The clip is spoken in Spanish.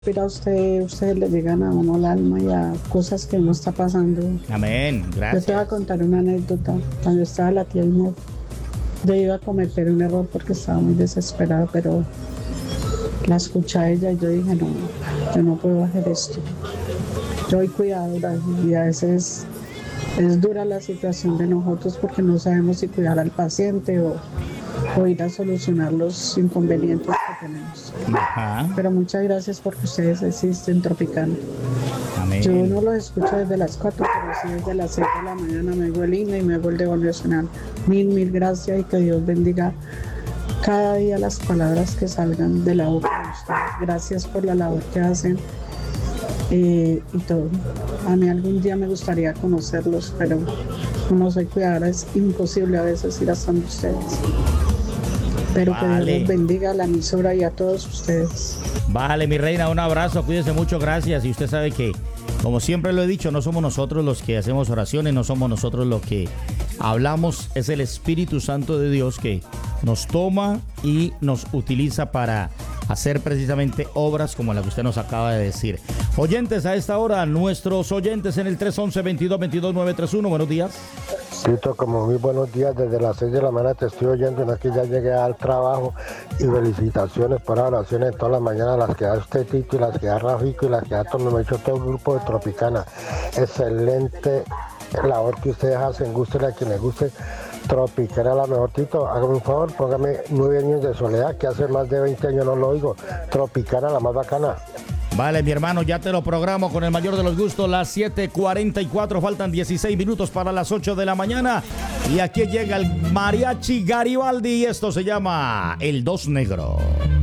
Pero a ustedes le llegan a uno al alma y a cosas que uno está pasando. Amén, Yo te gracias. voy a contar una anécdota. Cuando estaba la tía Inés, yo iba a cometer un error porque estaba muy desesperada, pero la escuché a ella y yo dije, no, yo no puedo hacer esto. Yo soy cuidadora y a veces es dura la situación de nosotros porque no sabemos si cuidar al paciente o ir a solucionar los inconvenientes que tenemos. Ajá. Pero muchas gracias porque ustedes existen, Tropicana. Amén. Yo no los escucho desde las 4, pero sí desde las 6 de la mañana me hago el himno y me hago el devocional. Mil gracias y que Dios bendiga cada día las palabras que salgan de la boca de ustedes. Gracias por la labor que hacen y todo. A mí algún día me gustaría conocerlos, pero como soy cuidadora es imposible a veces ir hasta donde ustedes. Pero que Vale. Dios los bendiga a la emisora y a todos ustedes. Vale, mi reina, un abrazo, cuídese mucho, gracias. Y usted sabe que, como siempre lo he dicho, no somos nosotros los que hacemos oraciones, no somos nosotros los que hablamos, es el Espíritu Santo de Dios que nos toma y nos utiliza para hacer precisamente obras como la que usted nos acaba de decir. Oyentes, a esta hora, nuestros oyentes en el 311-2222-931, buenos días. Tito, como muy buenos días, desde las 6 de la mañana te estoy oyendo, no es que ya llegué al trabajo y felicitaciones por las oraciones todas las mañanas, las que da usted Tito y las que da Rafico y las que da todo, me ha hecho todo el grupo de Tropicana. Excelente labor que ustedes hacen, guste a quien les guste. Tropicana la mejor, Tito, hágame un favor, póngame 9 años de soledad, que hace más de 20 años no lo oigo. Tropicana la más bacana. Vale, mi hermano, ya te lo programo con el mayor de los gustos, las 7:44, faltan 16 minutos para las 8 de la mañana. Y aquí llega el Mariachi Garibaldi y esto se llama El Dos Negro.